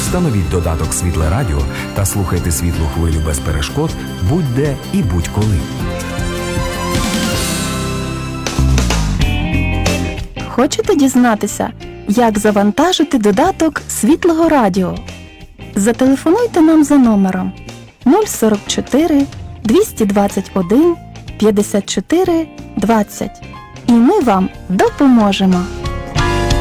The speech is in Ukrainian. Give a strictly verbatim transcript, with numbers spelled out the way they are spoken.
Встановіть додаток «Світле радіо» та слухайте світлу хвилю без перешкод будь-де і будь-коли. Хочете дізнатися, як завантажити додаток «Світлого радіо»? Зателефонуйте нам за номером нуль сорок чотири двісті двадцять один п'ятдесят чотири двадцять і ми вам допоможемо.